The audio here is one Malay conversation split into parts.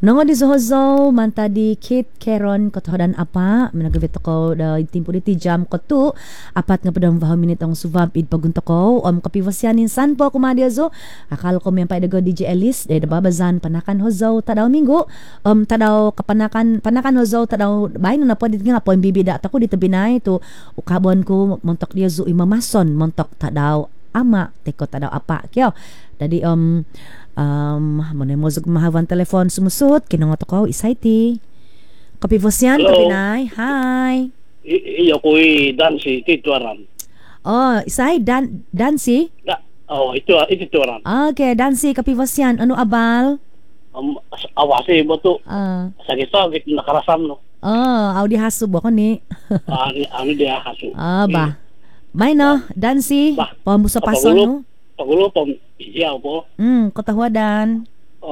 Nongo di Zohozo, manta di Kate Keron, kotodan apa, menagavit ko da timpo di jam ko tu, apat nga padang baham minit ang suvab id pagunto ko, kapivasyanin san po kumadia zo, akal ko may paidago DJ Ellis, day babazan panakan hozo, tadaw minggo, tadaw panakan hozo, tadaw, bay no na po dit nga po, bibida ako dito binay to, ukabon ko, montok dia zo imamason, montok tadaw, ama, teko tadaw apa, kyo, dadi muna mo zug mahawan telefon sumusut kinungot ko isayti kapivosyan kapinay hi Iyo ko'y dansi tituaran. Isay dansi Ito tituaran. okay dansi kapivosyan ano abal Awasi mo to. Sakit-sakit nakarasam no. Audi hasub ako ni Ano dia hasu. ba may no dansi pamusa pason no Pagulo pang iya po. Katahuadan.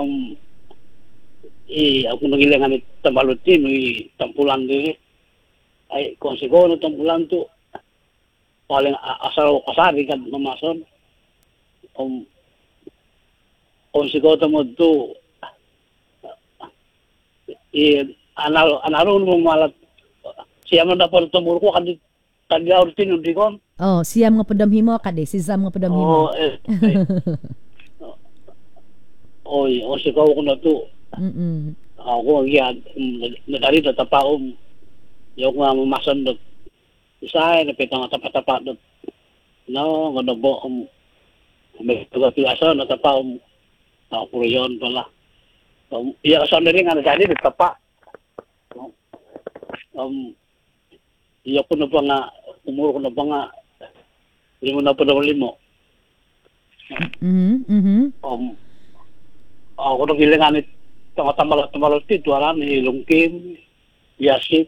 Ako nagilangan ni tambalutin, tampulan din. Ay, kung siguro tampulan to, paling asal kasari kan mamason. Kung siguro mo to, analo mo malat, siya man na po tumuro ko, kadi tinudi ko. Siyam nga padamhi mo kade, si Zam nga padamhi mo. Sigaw ko na to. Ako yan, nadali na tapaom. Yung nga mamasan doon. Isa ay napita nga tapat-tapat doon. No, nga nabo, may tuga-pilasa na tapaom. Puro yun pala. Iya kasama na rin nga nadali, nagtapa. Iya ko na ba nga, umuro ko na ba nga, hindi mo na padawalin mo. Ako nang hilangan it tamalat dito alam ilungkim yasip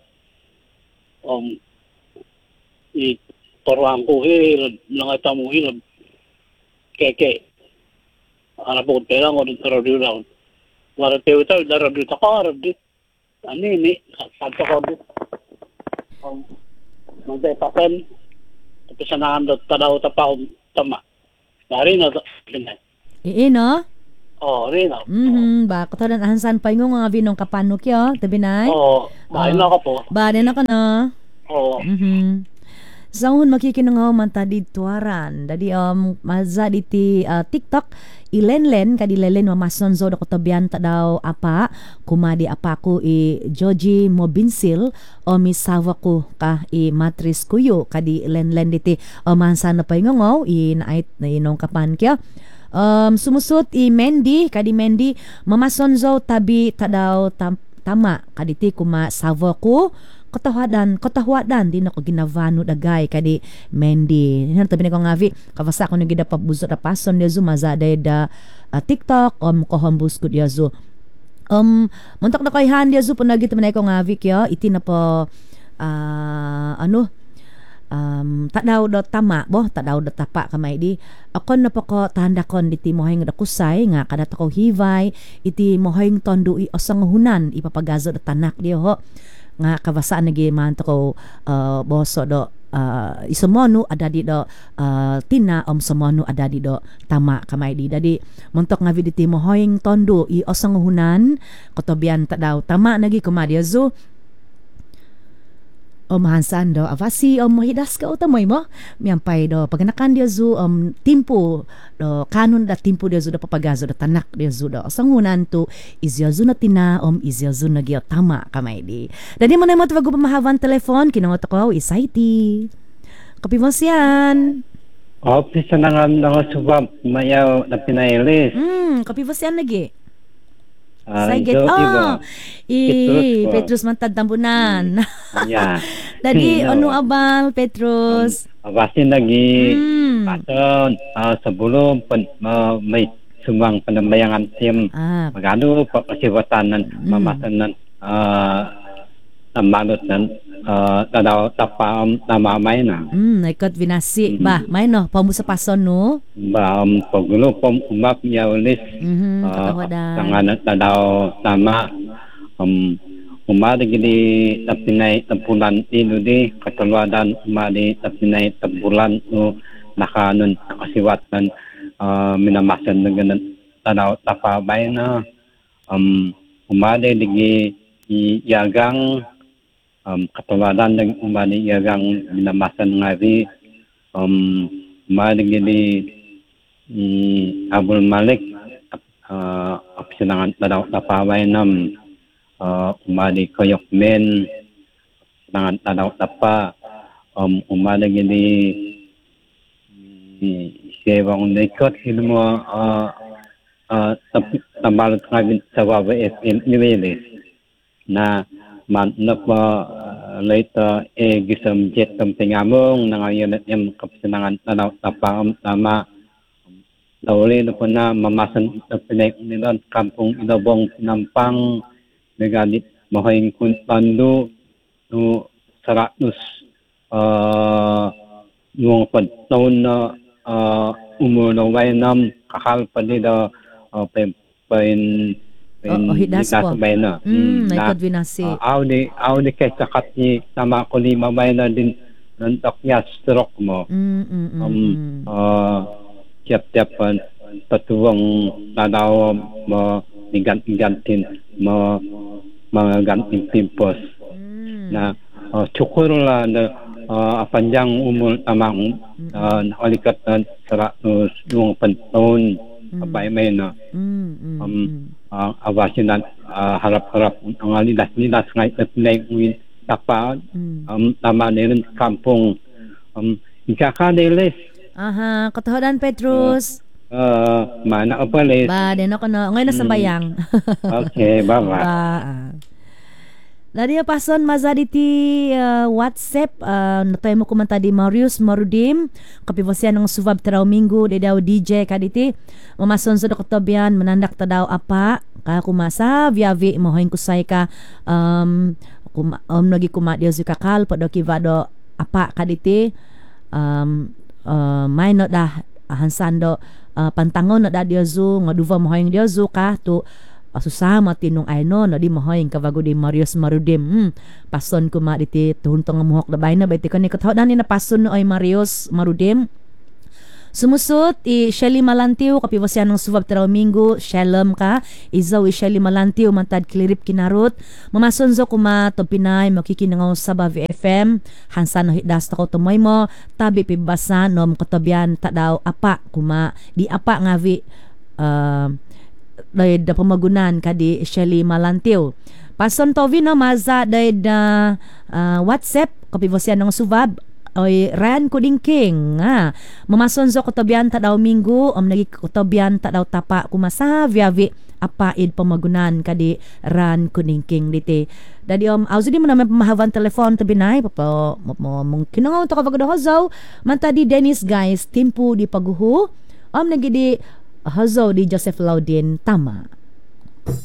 torang ko lang tamu keke ana po pera ngo dito radio wala tayo daro dito ka dit ani santo ko dit nang papen tapos sanahan do tadaw tapaw tama dari na no Rina. Ba, katadan ahansan pa yung nga vinong kapanok yo, tabi nay? Bahay na ka po. Bahay na ka na? Sahun makikinungaw man ta dituaran. Dadi maza diti TikTok ilenlen kadilelen mamason zo dako tabian ta daw apa kumadi apa ko Joji Mobinsil misawa ko ka matris kuyo kadi lenlen diti mansan na paingongaw inait na inong kapan kya. Sumusut Mendy kadi Mendy mamason zo tabi tadaw tama kaditi kuma savo ko katahuadan din ako ginavano dagay kadi Mendy han tabi ko ngavi kavasa ko nagida pabuzo da pason de zumaza da TikTok ko hambus ko dia zo montak na kay han dia zo punagi tabi ko ngavi kyo iti na po tadaw do tama tadaw do tapa kamay di akon na po ko tanda kon diti moheng da kusay nga kada ko hivay iti moheng tondo osang hunan ipapagazo da tanak di ho nga kavasaan nagi man ko boso do isomono adadi do tina somono adadi do tama kamay di dadi montok nga viditi moheng tondo osang hunan kotobian tadaw tama nagi kumadia zo mahansan do avasi mahidas ka utamoy mo miampay do paganakan dia zu timpo do kanun da timpo dia zu do papagazo do tanak dia zu do sangunan to izya zu na tina izya zu na gyo tama kamay di dadi mo na mo tawago pamahawan telefon kinangot ko isayti kapivosyan Office na nga subab mayaw na pinailis kapivosyan lagi Sige. Petrus mantad tambunan. Yeah. Dadi ano abal Petrus? Abasin lagi. Pason sa bulong may sumang panambayangan sim. Magano papasiwatanan mamasanan namanot nan tadaw tapam namamay na. Ikot vinasi ba may no pamusa pason no? Ba pagulo pom umap niya ulis. Tangan tadaw tama umari gini tapinay tapulan ino di katulwadan umari tapinay tapulan no nakanon nakasiwatan minamasan na ganan tanaw tapabay na umade lagi iagang katawaran ng umade iagang binamasan ngari umade lagi Abul Malik opsinangan na napaway nam umade koyok men nangan tanaw tapa umade lagi Sewang nekot ilmu tambal ngabin sa FM niweles na manap later gisam jet pengamung nangayon em kapsenangan tanaw tapam tama dawli na po na mamasan na pinek nilan kampung Inabong Nampang naganit mahaing kuntandu no saratus yung pantaon na umur na wainam kakal pa nila hidas po. Na Naikot vinasi. Aw ni kay sakat ni tama ko ni mamay na din nantok niya stroke mo. Tiap-tiap patuwang nadaw mo nigantin mo mga ganting timpos na chukurula na panjang umur tamang nakalikat na yung pantaon abay may na awasin na harap-harap ang nilas ngay at naikuin tapa tama nirin kampung ikakadilis katahodan Petrus mana opalis din ako na ngayon na sa bayang. Okay, bye-bye. Dari pason mazaditi WhatsApp natay mo kumanta di Marius Marudim kapivosian ng subab taraw minggu de daw DJ kaditi mamason sa doktobian menandak ta daw apa ka kumasa viavi mohoin kusay ka lagi kuma dia suka kal podo kivado apa kaditi may no dah hansando pantangon no da dia zu ngaduva mohoin dia zu ka tu susama tinong ayno no di mahoyeng kavago di Marius Marudim pason kuma diti tuhuntong muhok da bayna baiti kan ikathodan ni na pason no ay Marius Marudim sumusut Shelly Malantiw kapivosian ng subab taraw minggu Shalom ka izaw Shelly Malantiw mantad klirip kinarut mamason zo kuma to Pinay makikinangaw sa Bavi FM hansan no hidas ta ko tumoy mo tabi pibasa nom kotobian ta daw apa kuma di apa ngavi dahil da pamagunan kadi Shelly Malantiw. Pason Tovi no maza dahil da WhatsApp kapivosian ng subab oy Ryan Kudingking mamason zo kotobian ta daw minggu nagi kotobian ta daw tapa kumasa viavi apaid pamagunan kadi Ryan Kudingking diti dadi awzi di mo naman pamahawan telefon tabi nay papa mungkin nga to kapag hazaw manta di Dennis guys timpu di paguhu nagi di hazaw di Joseph Laudin tama.